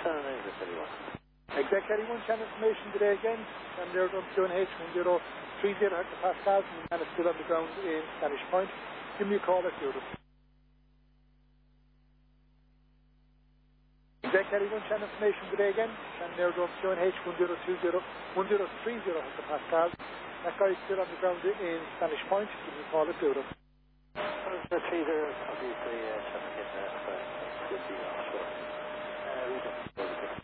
Channel 9, Exec 31. Exec 31 channel information today again. I'm there on QNH 1030 hectopascals and it's still on the ground in Spanish Point. Give me a call if you're Exec 31 channel information today again. I'm there on QNH 1030 hectopascals. That guy's still on the ground in Spanish Point. Give me a call if you're The 30, obviously, traffic in the could be offshore.